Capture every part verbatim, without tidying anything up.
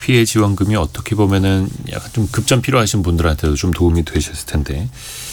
피해 지원금이 어떻게 보면은 약간 좀 급전 필요하신 분들한테도 좀 도움이 되셨을 텐데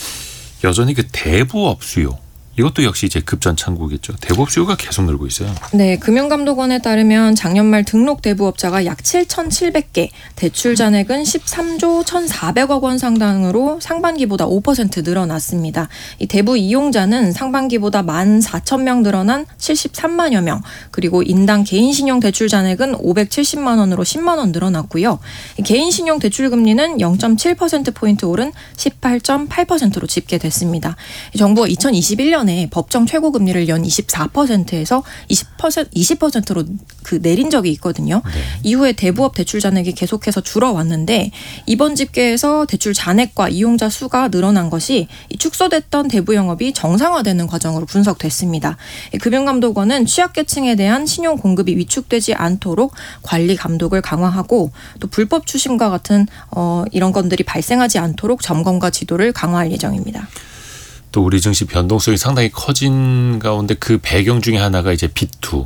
여전히 그 대부업 수요. 이것도 역시 이제 급전 창구겠죠. 대부업 수요가 계속 늘고 있어요. 네, 금융감독원에 따르면 작년 말 등록 대부업자가 약 칠천칠백 개, 대출 잔액은 십삼조 천사백억 원 상당으로 상반기보다 오 퍼센트 늘어났습니다. 이 대부 이용자는 상반기보다 만 사천 명 늘어난 칠십삼만여 명, 그리고 인당 개인신용 대출 잔액은 오백칠십만 원으로 십만 원 늘어났고요. 개인신용 대출 금리는 영 점 칠 퍼센트포인트 오른 십팔 점 팔 퍼센트로 집계됐습니다. 정부가 이천이십일 년에 법정 최고 금리를 연 이십사 퍼센트에서 이십 퍼센트, 이십 퍼센트로 그 내린 적이 있거든요. 네. 이후에 대부업 대출 잔액이 계속해서 줄어왔는데 이번 집계에서 대출 잔액과 이용자 수가 늘어난 것이 축소됐던 대부 영업이 정상화되는 과정으로 분석됐습니다. 금융감독원은 취약계층에 대한 신용 공급이 위축되지 않도록 관리 감독을 강화하고 또 불법 추심과 같은 어, 이런 건들이 발생하지 않도록 점검과 지도를 강화할 예정입니다. 또 우리 증시 변동성이 상당히 커진 가운데 그 배경 중에 하나가 이제 비투,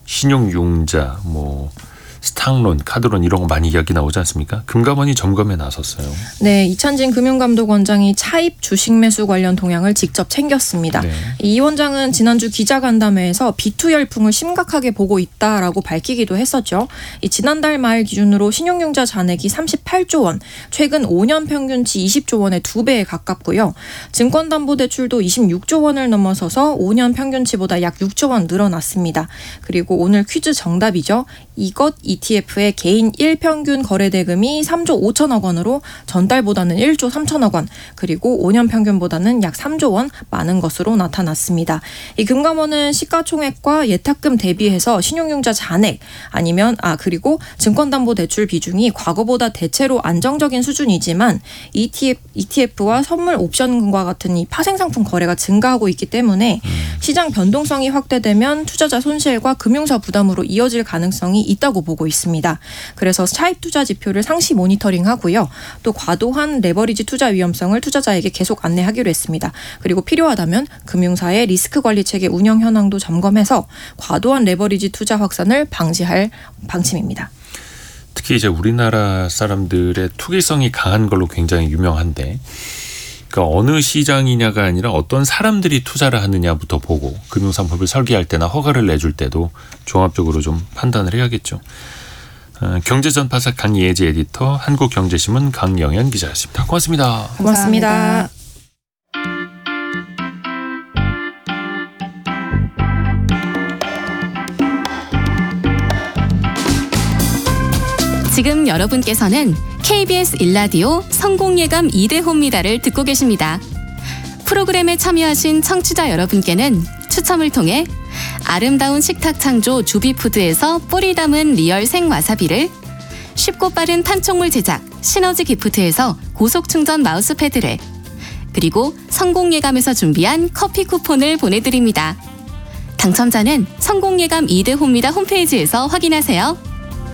신용융자, 뭐 스탁론, 카드론 이런 거 많이 이야기 나오지 않습니까? 금감원이 점검에 나섰어요. 네, 이찬진 금융감독원장이 차입 주식 매수 관련 동향을 직접 챙겼습니다. 네. 이 원장은 지난주 기자간담회에서 비투 열풍을 심각하게 보고 있다라고 밝히기도 했었죠. 이 지난달 말 기준으로 신용융자 잔액이 삼십팔조 원, 최근 오 년 평균치 이십조 원의 두 배에 가깝고요. 증권담보대출도 이십육조 원을 넘어서서 오 년 평균치보다 약 육조 원 늘어났습니다. 그리고 오늘 퀴즈 정답이죠. 이것 이티에프의 개인 일평균 거래대금이 삼조 오천억 원으로 전달보다는 일조 삼천억 원, 그리고 오 년 평균보다는 약 삼조 원 많은 것으로 나타났습니다. 이 금감원은 시가총액과 예탁금 대비해서 신용융자 잔액 아니면 아 그리고 증권담보대출 비중이 과거보다 대체로 안정적인 수준이지만 이티에프, 이티에프와 선물 옵션과 같은 이 파생상품 거래가 증가하고 있기 때문에 시장 변동성이 확대되면 투자자 손실과 금융사 부담으로 이어질 가능성이 있다고 보고 있습니다. 그래서 차입 투자 지표를 상시 모니터링하고요. 또 과도한 레버리지 투자 위험성을 투자자에게 계속 안내하기로 했습니다. 그리고 필요하다면 금융사의 리스크 관리 체계 운영 현황도 점검해서 과도한 레버리지 투자 확산을 방지할 방침입니다. 특히 이제 우리나라 사람들의 투기성이 강한 걸로 굉장히 유명한데 그러니까 어느 시장이냐가 아니라 어떤 사람들이 투자를 하느냐부터 보고 금융상품을 설계할 때나 허가를 내줄 때도 종합적으로 좀 판단을 해야겠죠. 어, 경제전파사 강예지 에디터, 한국경제신문 강영현 기자였습니다. 고맙습니다. 고맙습니다. 지금 여러분께서는 케이비에스 일 라디오 성공예감 이 대 호입니다를 듣고 계십니다. 프로그램에 참여하신 청취자 여러분께는 추첨을 통해 아름다운 식탁 창조 주비푸드에서 뿌리 담은 리얼 생와사비를, 쉽고 빠른 판촉물 제작 시너지 기프트에서 고속충전 마우스패드를, 그리고 성공예감에서 준비한 커피 쿠폰을 보내드립니다. 당첨자는 성공예감 이 대 호입니다 홈페이지에서 확인하세요.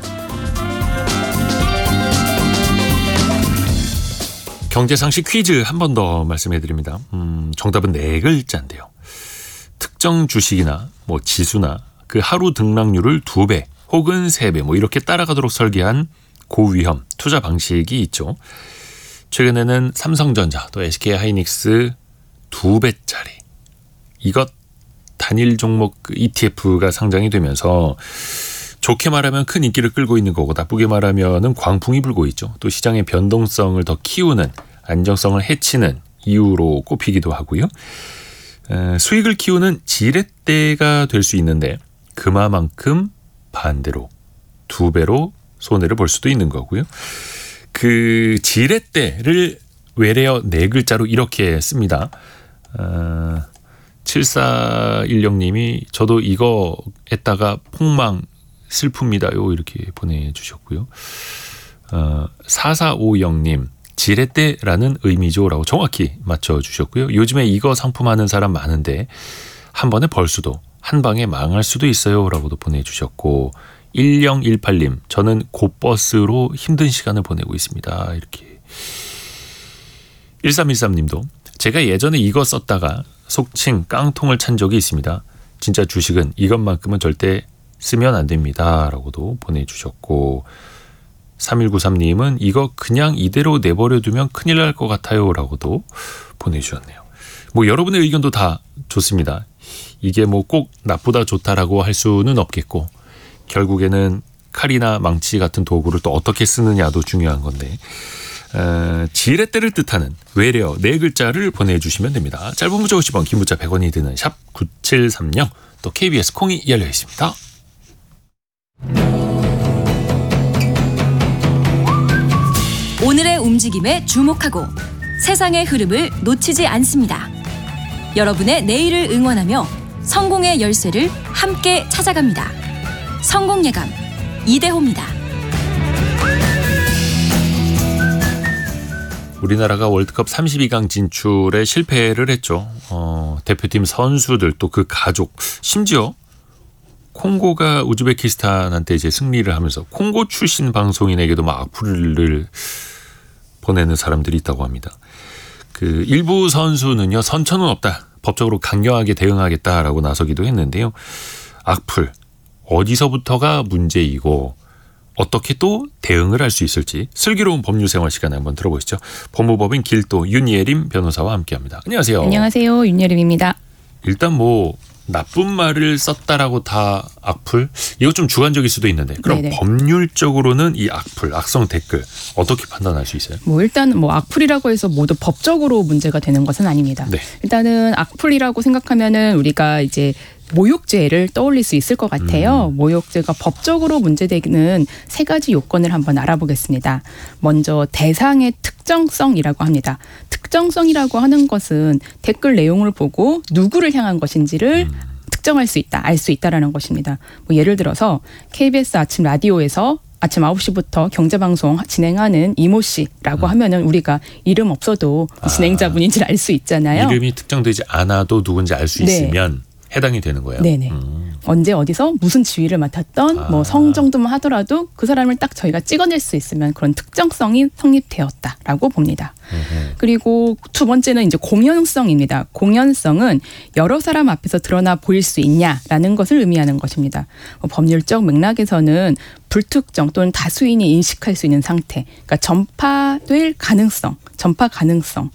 경제상식 퀴즈 한 번 더 말씀해드립니다. 음, 정답은 네 글자인데요. 특정 주식이나 뭐 지수나 그 하루 등락률을 두 배 혹은 세 배 뭐 이렇게 따라가도록 설계한 고위험 투자 방식이 있죠. 최근에는 삼성전자 또 에스케이하이닉스 두 배짜리 이것 단일 종목 이티에프가 상장이 되면서 좋게 말하면 큰 인기를 끌고 있는 거고 나쁘게 말하면은 광풍이 불고 있죠. 또 시장의 변동성을 더 키우는 안정성을 해치는 이유로 꼽히기도 하고요. 에, 수익을 키우는 지렛대가 될 수 있는데 그만큼 반대로 두 배로 손해를 볼 수도 있는 거고요. 그 지렛대를 외래어 네 글자로 이렇게 씁니다. 어, 칠사일영 님이 저도 이거 했다가 폭망 슬픕니다요 이렇게 보내주셨고요. 어, 사사오영 님 지렛대라는 의미죠 라고 정확히 맞춰주셨고요. 요즘에 이거 상품하는 사람 많은데 한 번에 벌 수도 한 방에 망할 수도 있어요 라고도 보내주셨고 일영일팔 님 저는 곧버스로 힘든 시간을 보내고 있습니다 이렇게. 일삼일삼 님도 제가 예전에 이거 썼다가 속칭 깡통을 찬 적이 있습니다. 진짜 주식은 이것만큼은 절대 쓰면 안 됩니다 라고도 보내주셨고 삼일구삼님은 이거 그냥 이대로 내버려두면 큰일 날 것 같아요 라고도 보내주셨네요. 뭐 여러분의 의견도 다 좋습니다. 이게 뭐 꼭 나쁘다 좋다라고 할 수는 없겠고 결국에는 칼이나 망치 같은 도구를 또 어떻게 쓰느냐도 중요한 건데 어, 지렛대를 뜻하는 외래어 네 글자를 보내주시면 됩니다. 짧은 문자 오십 원, 긴 문자 백 원이 드는 샵 구칠삼공, 또 케이비에스 콩이 열려 있습니다. 오늘의 움직임에 주목하고 세상의 흐름을 놓치지 않습니다. 여러분의 내일을 응원하며 성공의 열쇠를 함께 찾아갑니다. 성공예감 이대호입니다. 우리나라가 월드컵 삼십이 강 진출에 실패를 했죠. 어, 대표팀 선수들 또 그 가족, 심지어 콩고가 우즈베키스탄한테 이제 승리를 하면서 콩고 출신 방송인에게도 막 악플을 보내는 사람들이 있다고 합니다. 그 일부 선수는요, 선처는 없다, 법적으로 강경하게 대응하겠다라고 나서기도 했는데요. 악플 어디서부터가 문제이고 어떻게 또 대응을 할 수 있을지 슬기로운 법률생활 시간에 한번 들어보시죠. 법무법인 길도 윤예림 변호사와 함께합니다. 안녕하세요. 안녕하세요. 윤예림입니다. 일단 뭐 나쁜 말을 썼다라고 다 악플? 이거 좀 주관적일 수도 있는데 그럼 네네. 법률적으로는 이 악플, 악성 댓글 어떻게 판단할 수 있어요? 뭐 일단 뭐 악플이라고 해서 모두 법적으로 문제가 되는 것은 아닙니다. 네. 일단은 악플이라고 생각하면은 우리가 이제 모욕죄를 떠올릴 수 있을 것 같아요. 음. 모욕죄가 법적으로 문제되는 세 가지 요건을 한번 알아보겠습니다. 먼저 대상의 특정성이라고 합니다. 특정성이라고 하는 것은 댓글 내용을 보고 누구를 향한 것인지를 음. 특정할 수 있다, 알 수 있다라는 것입니다. 뭐 예를 들어서 케이비에스 아침 라디오에서 아침 아홉 시부터 경제방송 진행하는 이모 씨라고 음. 하면은 우리가 이름 없어도 아. 진행자분인지를 알 수 있잖아요. 이름이 특정되지 않아도 누군지 알 수 네. 있으면 해당이 되는 거예요. 네네. 음. 언제 어디서 무슨 지위를 맡았던 아. 뭐 성 정도만 하더라도 그 사람을 딱 저희가 찍어낼 수 있으면 그런 특정성이 성립되었다라고 봅니다. 음흠. 그리고 두 번째는 이제 공연성입니다. 공연성은 여러 사람 앞에서 드러나 보일 수 있냐라는 것을 의미하는 것입니다. 뭐 법률적 맥락에서는 불특정 또는 다수인이 인식할 수 있는 상태, 그러니까 전파될 가능성, 전파 가능성.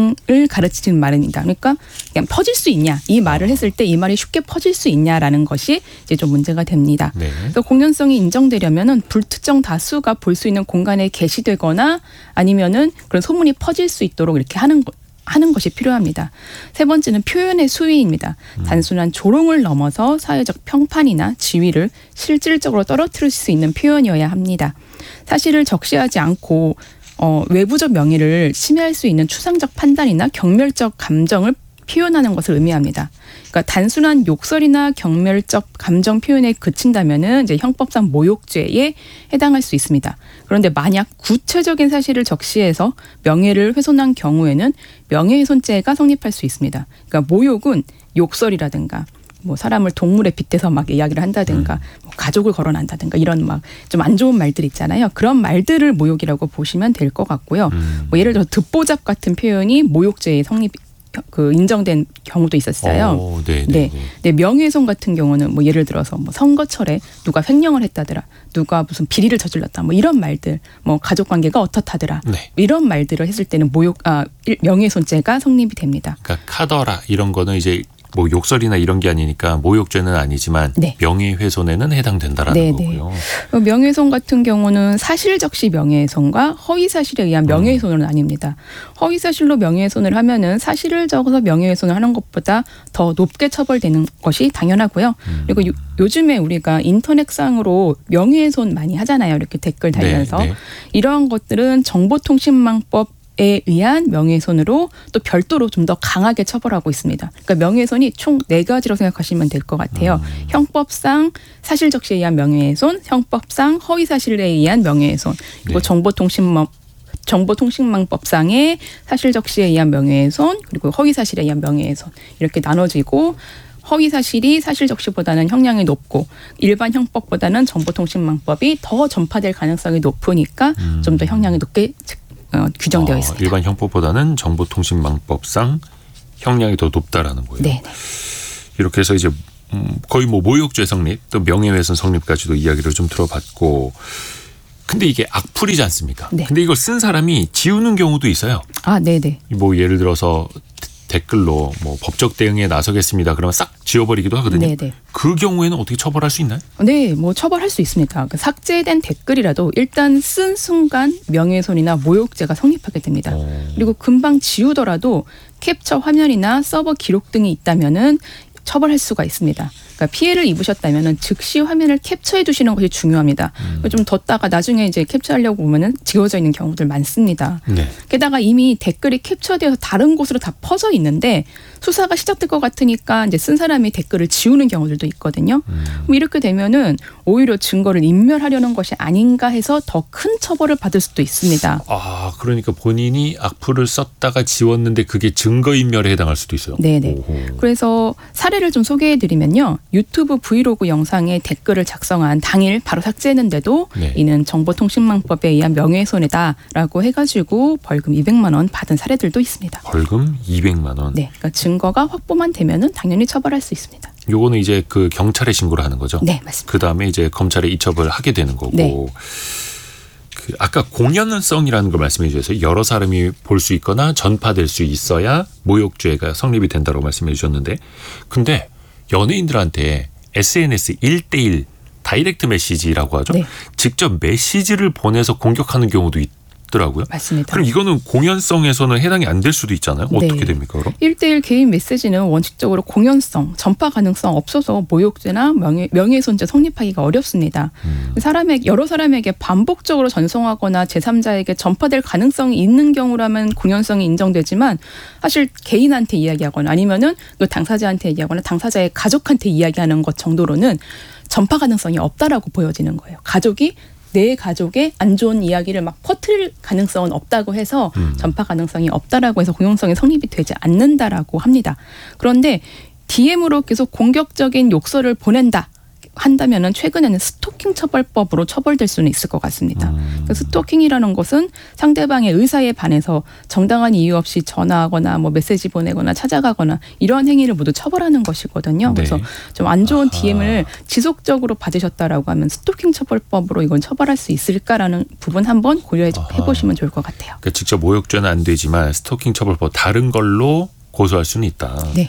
을 가르치는 말입니다. 그러니까 그냥 퍼질 수 있냐, 이 말을 했을 때 이 말이 쉽게 퍼질 수 있냐라는 것이 이제 좀 문제가 됩니다. 네. 그래서 공연성이 인정되려면은 불특정 다수가 볼 수 있는 공간에 게시되거나 아니면은 그런 소문이 퍼질 수 있도록 이렇게 하는 것. 하는 것이 필요합니다. 세 번째는 표현의 수위입니다. 음. 단순한 조롱을 넘어서 사회적 평판이나 지위를 실질적으로 떨어뜨릴 수 있는 표현이어야 합니다. 사실을 적시하지 않고 어, 외부적 명예를 침해할 수 있는 추상적 판단이나 경멸적 감정을 표현하는 것을 의미합니다. 그러니까 단순한 욕설이나 경멸적 감정 표현에 그친다면은 이제 형법상 모욕죄에 해당할 수 있습니다. 그런데 만약 구체적인 사실을 적시해서 명예를 훼손한 경우에는 명예훼손죄가 성립할 수 있습니다. 그러니까 모욕은 욕설이라든가 뭐 사람을 동물에 빗대서 막 이야기를 한다든가 뭐 가족을 거론한다든가 이런 막 좀 안 좋은 말들 있잖아요. 그런 말들을 모욕이라고 보시면 될 것 같고요. 음. 뭐 예를 들어 듣보잡 같은 표현이 모욕죄에 성립 그 인정된 경우도 있었어요. 오, 네, 네, 네. 네. 네, 명예훼손 같은 경우는 뭐 예를 들어서 뭐 선거철에 누가 횡령을 했다더라, 누가 무슨 비리를 저질렀다, 뭐 이런 말들, 뭐 가족 관계가 어떻다더라, 네. 이런 말들을 했을 때는 모욕, 아 명예훼손죄가 성립이 됩니다. 그러니까 카더라 이런 거는 이제 뭐 욕설이나 이런 게 아니니까 모욕죄는 아니지만 네. 명예훼손에는 해당된다라는 네, 거고요. 네. 명예훼손 같은 경우는 사실적시 명예훼손과 허위사실에 의한 명예훼손은 음. 아닙니다. 허위사실로 명예훼손을 하면은 사실을 적어서 명예훼손을 하는 것보다 더 높게 처벌되는 것이 당연하고요. 음. 그리고 요, 요즘에 우리가 인터넷상으로 명예훼손 많이 하잖아요. 이렇게 댓글 달면서. 네, 네. 이러한 것들은 정보통신망법 에 의한 명예훼손으로 또 별도로 좀 더 강하게 처벌하고 있습니다. 그러니까 명예훼손이 총 네 가지로 생각하시면 될 것 같아요. 음. 형법상 사실적시에 의한 명예훼손, 형법상 허위사실에 의한 명예훼손, 그리고 네. 정보통신망 정보통신망법상의 사실적시에 의한 명예훼손, 그리고 허위사실에 의한 명예훼손 이렇게 나눠지고 허위사실이 사실적시보다는 형량이 높고 일반 형법보다는 정보통신망법이 더 전파될 가능성이 높으니까 음. 좀 더 형량이 높게 어, 규정되어 있습니다. 어, 일반 형법보다는 정보통신망법상 형량이 더 높다라는 거예요. 네. 이렇게 해서 이제 거의 뭐 모욕죄 성립, 또 명예훼손 성립까지도 이야기를 좀 들어봤고, 근데 이게 악플이지 않습니까? 네. 근데 이걸 쓴 사람이 지우는 경우도 있어요. 아, 네네. 뭐 예를 들어서 댓글로 뭐 법적 대응에 나서겠습니다. 그러면 싹 지워버리기도 하거든요. 네네. 그 경우에는 어떻게 처벌할 수 있나요? 네, 뭐 처벌할 수 있습니다. 그러니까 삭제된 댓글이라도 일단 쓴 순간 명예훼손이나 모욕죄가 성립하게 됩니다. 오. 그리고 금방 지우더라도 캡처 화면이나 서버 기록 등이 있다면은 처벌할 수가 있습니다. 그러니까 피해를 입으셨다면은 즉시 화면을 캡처해 두시는 것이 중요합니다. 음. 좀 뒀다가 나중에 이제 캡처하려고 보면은 지워져 있는 경우들 많습니다. 네. 게다가 이미 댓글이 캡처되어서 다른 곳으로 다 퍼져 있는데 수사가 시작될 것 같으니까 이제 쓴 사람이 댓글을 지우는 경우들도 있거든요. 음. 그럼 이렇게 되면은 오히려 증거를 인멸하려는 것이 아닌가 해서 더 큰 처벌을 받을 수도 있습니다. 아, 그러니까 본인이 악플을 썼다가 지웠는데 그게 증거인멸에 해당할 수도 있어요. 네네. 오호. 그래서 사례를 좀 소개해드리면요. 유튜브 브이로그 영상에 댓글을 작성한 당일 바로 삭제했는데도 네. 이는 정보통신망법에 의한 명예훼손이다라고 해가지고 벌금 이백만 원 받은 사례들도 있습니다. 벌금 이백만 원. 네, 그러니까 증거가 확보만 되면은 당연히 처벌할 수 있습니다. 요거는 이제 그 경찰에 신고를 하는 거죠. 네, 맞습니다. 그 다음에 이제 검찰에 이첩을 하게 되는 거고. 네. 그 아까 공연성이라는 걸 말씀해 주셔서 여러 사람이 볼 수 있거나 전파될 수 있어야 모욕죄가 성립이 된다고 말씀해 주셨는데, 근데 연예인들한테 에스엔에스 일 대일 다이렉트 메시지라고 하죠. 네. 직접 메시지를 보내서 공격하는 경우도 있더라고요. 맞습니다. 그럼 이거는 공연성에서는 해당이 안 될 수도 있잖아요. 네. 어떻게 됩니까, 그럼? 일 대일 개인 메시지는 원칙적으로 공연성, 전파 가능성 없어서 모욕죄나 명예, 명예훼손죄 성립하기가 어렵습니다. 음. 사람에게, 여러 사람에게 반복적으로 전송하거나 제삼자에게 전파될 가능성이 있는 경우라면 공연성이 인정되지만 사실 개인한테 이야기하거나 아니면은 그 당사자한테 얘기하거나 당사자의 가족한테 이야기하는 것 정도로는 전파 가능성이 없다라고 보여지는 거예요. 가족이 내 가족의 안 좋은 이야기를 막 퍼뜨릴 가능성은 없다고 해서 음. 전파 가능성이 없다라고 해서 공연성이 성립이 되지 않는다라고 합니다. 그런데 디엠으로 계속 공격적인 욕설을 보낸다 한다면은 최근에는 스토킹 처벌법으로 처벌될 수는 있을 것 같습니다. 음. 그러니까 스토킹이라는 것은 상대방의 의사에 반해서 정당한 이유 없이 전화하거나 뭐 메시지 보내거나 찾아가거나 이러한 행위를 모두 처벌하는 것이거든요. 네. 그래서 좀 안 좋은 아하. 디엠을 지속적으로 받으셨다라고 하면 스토킹 처벌법으로 이건 처벌할 수 있을까라는 부분 한번 고려해 아하. 보시면 좋을 것 같아요. 그러니까 직접 모욕죄는 안 되지만 스토킹 처벌법 다른 걸로 고소할 수는 있다. 네.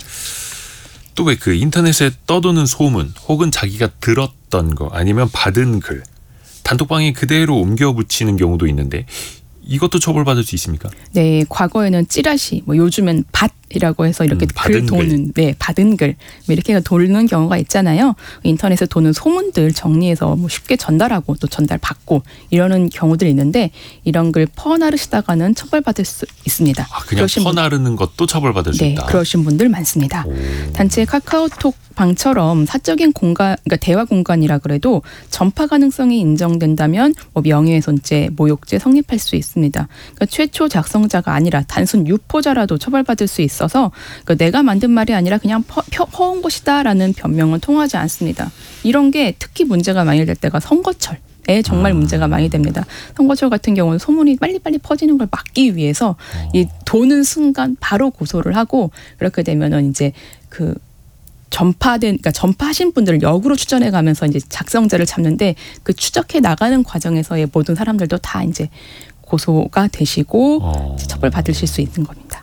또 왜 그 인터넷에 떠도는 소문 혹은 자기가 들었던 거 아니면 받은 글 단톡방에 그대로 옮겨 붙이는 경우도 있는데 이것도 처벌받을 수 있습니까? 네, 과거에는 찌라시, 뭐 요즘엔 밭이라고 해서 이렇게 음, 글 받은 도는, 네, 받은 글 뭐 이렇게 도는 경우가 있잖아요. 인터넷에 도는 소문들 정리해서 뭐 쉽게 전달하고 또 전달받고 이러는 경우들이 있는데 이런 글 퍼나르시다가는 처벌받을 수 있습니다. 아, 그냥 그러신 분- 퍼나르는 것도 처벌받을 수 네, 있다. 그러신 분들 많습니다. 오. 단체 카카오톡 방처럼 사적인 공간, 그러니까 대화 공간이라 그래도 전파 가능성이 인정된다면 뭐 명예훼손죄, 모욕죄 성립할 수 있습니다. 그러니까 최초 작성자가 아니라 단순 유포자라도 처벌받을 수 있어서 그러니까 내가 만든 말이 아니라 그냥 퍼, 퍼, 퍼온 것이다라는 변명은 통하지 않습니다. 이런 게 특히 문제가 많이 될 때가 선거철. 에 정말 문제가 많이 됩니다. 선거철 같은 경우는 소문이 빨리빨리 퍼지는 걸 막기 위해서 이 도는 순간 바로 고소를 하고 그렇게 되면은 이제 그 전파된, 그러니까 전파하신 분들을 역으로 추적해 가면서 이제 작성자를 잡는데 그 추적해 나가는 과정에서의 모든 사람들도 다 이제 고소가 되시고 어. 처벌 받으실 수 있는 겁니다.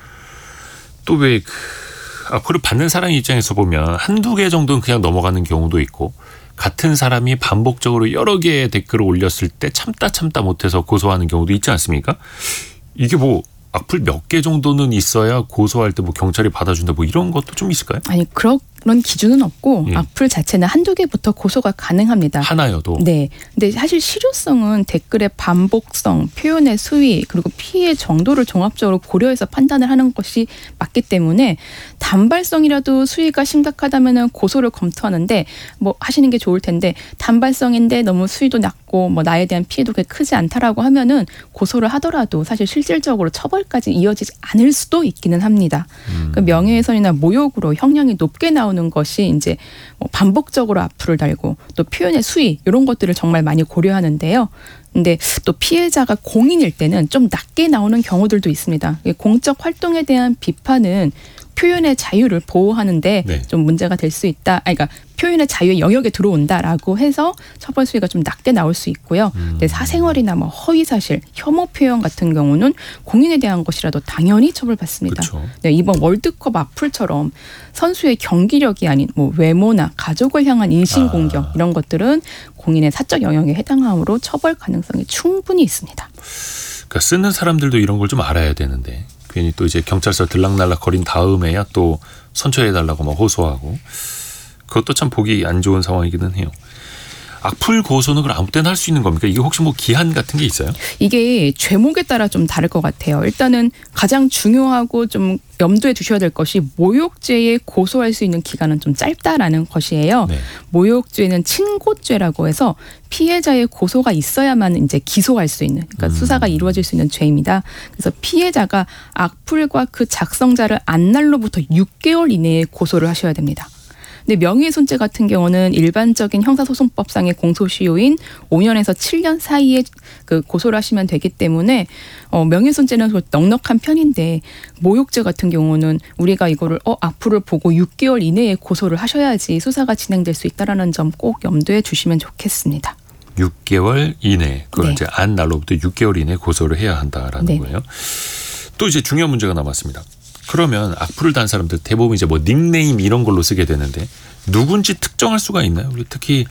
또 왜 그 악플을 받는 사람 입장에서 보면 한두 개 정도는 그냥 넘어가는 경우도 있고 같은 사람이 반복적으로 여러 개의 댓글을 올렸을 때 참다 참다 못해서 고소하는 경우도 있지 않습니까? 이게 뭐 악플 몇 개 정도는 있어야 고소할 때 뭐 경찰이 받아준다 뭐 이런 것도 좀 있을까요? 아니 그런 기준은 없고 예. 악플 자체는 한두 개부터 고소가 가능합니다. 하나여도. 네. 근데 사실 실효성은 댓글의 반복성, 표현의 수위, 그리고 피해 정도를 종합적으로 고려해서 판단을 하는 것이 맞기 때문에 단발성이라도 수위가 심각하다면은 고소를 검토하는데 뭐 하시는 게 좋을 텐데 단발성인데 너무 수위도 낮고 뭐 나에 대한 피해도 그렇게 크지 않다라고 하면은 고소를 하더라도 사실 실질적으로 처벌까지 이어지지 않을 수도 있기는 합니다. 음. 그 명예훼손이나 모욕으로 형량이 높게 나오는 것이 이제 뭐 반복적으로 악플을 달고 또 표현의 수위 이런 것들을 정말 많이 고려하는데요. 근데 또 피해자가 공인일 때는 좀 낮게 나오는 경우들도 있습니다. 공적 활동에 대한 비판은 표현의 자유를 보호하는데 네. 좀 문제가 될 수 있다. 아니, 그러니까 표현의 자유의 영역에 들어온다라고 해서 처벌 수위가 좀 낮게 나올 수 있고요. 음. 근데 사생활이나 뭐 허위사실, 혐오 표현 같은 경우는 공인에 대한 것이라도 당연히 처벌받습니다. 네, 이번 월드컵 악플처럼 선수의 경기력이 아닌 뭐 외모나 가족을 향한 인신공격 아. 이런 것들은 공인의 사적 영역에 해당하므로 처벌 가능성이 충분히 있습니다. 그러니까 쓰는 사람들도 이런 걸 좀 알아야 되는데 괜히 또 이제 경찰서 들락날락 거린 다음에야 또 선처해달라고 막 호소하고 그것도 참 보기 안 좋은 상황이기는 해요. 악플 고소는 그럼 아무 때나 할 수 있는 겁니까? 이게 혹시 뭐 기한 같은 게 있어요? 이게 죄목에 따라 좀 다를 것 같아요. 일단은 가장 중요하고 좀 염두에 두셔야 될 것이 모욕죄에 고소할 수 있는 기간은 좀 짧다라는 것이에요. 네. 모욕죄는 친고죄라고 해서 피해자의 고소가 있어야만 이제 기소할 수 있는, 그러니까 음. 수사가 이루어질 수 있는 죄입니다. 그래서 피해자가 악플과 그 작성자를 안 날로부터 육 개월 이내에 고소를 하셔야 됩니다. 근데 명예훼손죄 같은 경우는 일반적인 형사소송법상의 공소시효인 오 년에서 칠 년 사이에 그 고소를 하시면 되기 때문에 어, 명예훼손죄는 넉넉한 편인데 모욕죄 같은 경우는 우리가 이거를 어 악플을 보고 육 개월 이내에 고소를 하셔야지 수사가 진행될 수 있다라는 점 꼭 염두에 주시면 좋겠습니다. 육 개월 이내, 그걸 네. 이제 안 날로부터 육 개월 이내 고소를 해야 한다라는 네. 거예요. 또 이제 중요한 문제가 남았습니다. 그러면 악플을 단 사람들 대부분 이제 뭐 닉네임 이런 걸로 쓰게 되는데 누군지 특정할 수가 있나요? 특히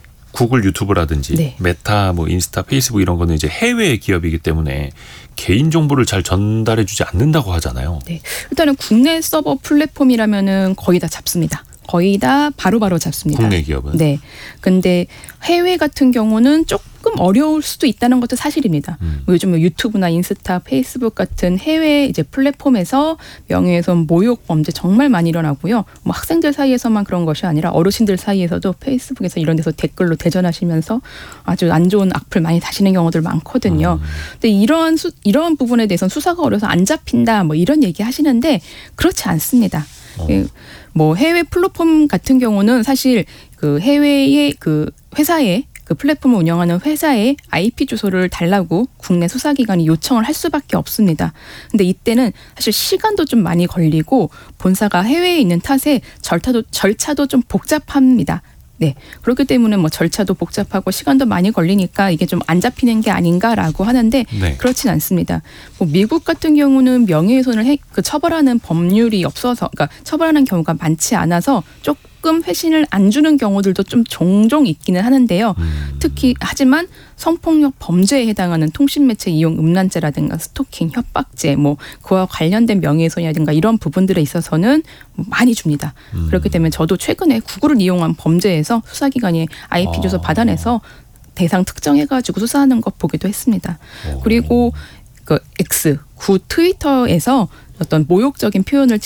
구글 유튜브라든지 네. 메타, 뭐 인스타, 페이스북 이런 거는 이제 해외 기업이기 때문에 개인 정보를 잘 전달해주지 않는다고 하잖아요. 네, 일단은 국내 서버 플랫폼이라면은 거의 다 잡습니다. 거의 다 바로바로 잡습니다. 국내 기업은. 네. 근데 해외 같은 경우는 조금 어려울 수도 있다는 것도 사실입니다. 음. 뭐 요즘 유튜브나 인스타, 페이스북 같은 해외 이제 플랫폼에서 명예훼손, 모욕 범죄 정말 많이 일어나고요. 뭐 학생들 사이에서만 그런 것이 아니라 어르신들 사이에서도 페이스북에서 이런 데서 댓글로 대전하시면서 아주 안 좋은 악플 많이 다시는 경우들 많거든요. 음. 근데 이러한 수, 이러한 부분에 대해서는 수사가 어려서 안 잡힌다 뭐 이런 얘기 하시는데 그렇지 않습니다. 어. 예, 뭐 해외 플랫폼 같은 경우는 사실 그 해외의 그 회사에 그 플랫폼을 운영하는 회사에 아이피 주소를 달라고 국내 수사기관이 요청을 할 수밖에 없습니다. 근데 이때는 사실 시간도 좀 많이 걸리고 본사가 해외에 있는 탓에 절차도 절차도 좀 복잡합니다. 네. 그렇기 때문에 뭐 절차도 복잡하고 시간도 많이 걸리니까 이게 좀 안 잡히는 게 아닌가라고 하는데 네. 그렇진 않습니다. 뭐 미국 같은 경우는 명예훼손을 해, 그 처벌하는 법률이 없어서, 그러니까 처벌하는 경우가 많지 않아서 조금 회신을 안 주는 경우들도 좀 종종 있기는 하는데요. 음. 특히 하지만 성폭력 범죄에 해당하는 통신매체 이용 음란죄라든가 스토킹, 협박죄, 뭐 그와 관련된 명예훼손이라든가 이런 부분들에 있어서는 많이 줍니다. 음. 그렇기 때문에 저도 최근에 구글을 이용한 범죄에서 수사기관이 아이피 주소 아. 받아내서 대상 특정해가지고 수사하는 것 보기도 했습니다. 오. 그리고 그 X, 구 트위터에서 어떤 모욕적인 표현을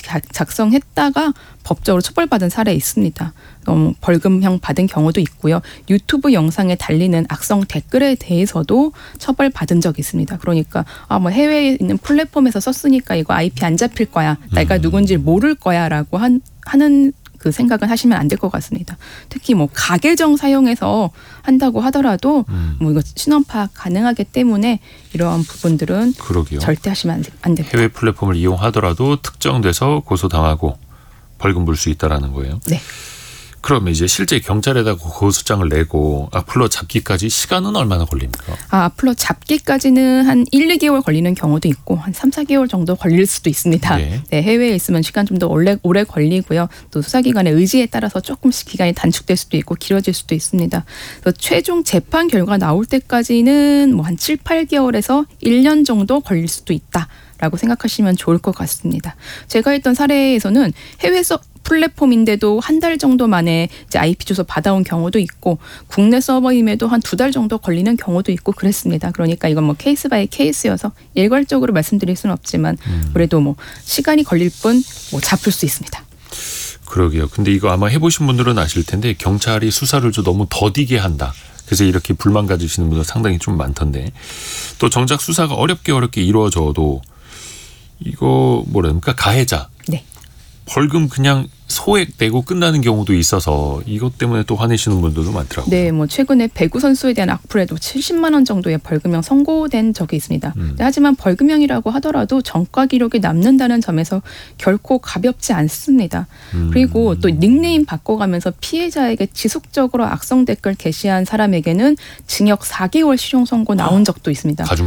작성했다가 법적으로 처벌받은 사례 있습니다. 어, 벌금형 받은 경우도 있고요. 유튜브 영상에 달리는 악성 댓글에 대해서도 처벌받은 적이 있습니다. 그러니까 아, 뭐 해외에 있는 플랫폼에서 썼으니까 이거 아이피 안 잡힐 거야. 내가 음. 누군지 모를 거야라고 한, 하는 그 생각은 하시면 안 될 것 같습니다. 특히 뭐 가계정 사용해서 한다고 하더라도 음. 뭐 이거 신원 파악 가능하기 때문에 이러한 부분들은 그러게요. 절대 하시면 안, 안 됩니다. 해외 플랫폼을 이용하더라도 특정돼서 고소당하고 벌금 물 수 있다라는 거예요. 네. 그러면 이제 실제 경찰에다 고소장을 내고 악플러 잡기까지 시간은 얼마나 걸립니까? 아, 앞으로 잡기까지는 한 일, 이 개월 걸리는 경우도 있고 한 삼, 사 개월 정도 걸릴 수도 있습니다. 네. 네, 해외에 있으면 시간 좀 더 오래, 오래 걸리고요. 또 수사기관의 의지에 따라서 조금씩 기간이 단축될 수도 있고 길어질 수도 있습니다. 그래서 최종 재판 결과 나올 때까지는 뭐 한 칠, 팔 개월에서 일 년 정도 걸릴 수도 있다. 라고 생각하시면 좋을 것 같습니다. 제가 했던 사례에서는 해외에서 플랫폼인데도 한 달 정도 만에 이제 아이피 주소 받아온 경우도 있고 국내 서버임에도 한 두 달 정도 걸리는 경우도 있고 그랬습니다. 그러니까 이건 뭐 케이스 바이 케이스여서 일괄적으로 말씀드릴 수는 없지만 음. 그래도 뭐 시간이 걸릴 뿐 뭐 잡을 수 있습니다. 그러게요. 근데 이거 아마 해보신 분들은 아실 텐데 경찰이 수사를 좀 너무 더디게 한다. 그래서 이렇게 불만 가지시는 분들 상당히 좀 많던데 또 정작 수사가 어렵게 어렵게 이루어져도 이거 뭐랄까 가해자. 네. 벌금 그냥 소액 내고 끝나는 경우도 있어서 이것 때문에 또 화내시는 분들도 많더라고요. 네, 뭐 최근에 배구 선수에 대한 악플에도 칠십만 원 정도의 벌금형 선고된 적이 있습니다. 음. 네, 하지만 벌금형이라고 하더라도 전과 기록이 남는다는 점에서 결코 가볍지 않습니다. 음. 그리고 또 닉네임 바꿔가면서 피해자에게 지속적으로 악성 댓글 게시한 사람에게는 징역 사 개월 실형 선고 나온 적도 있습니다. 가중